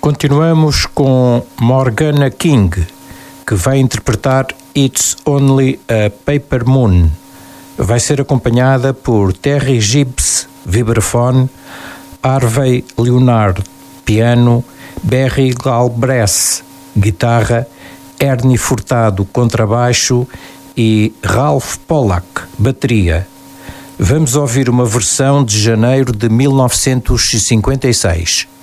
Continuamos com Morgana King, que vai interpretar It's Only a Paper Moon. Vai ser acompanhada por Terry Gibbs, vibrafone, Harvey Leonard, piano, Barry Galbraith, guitarra, Ernie Furtado, contrabaixo e Ralph Pollack, bateria. Vamos ouvir uma versão de janeiro de 1956.